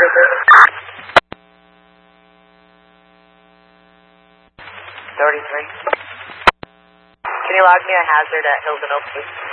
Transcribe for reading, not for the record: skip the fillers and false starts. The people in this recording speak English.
33. Can you log me a hazard at Hilton Oak, please?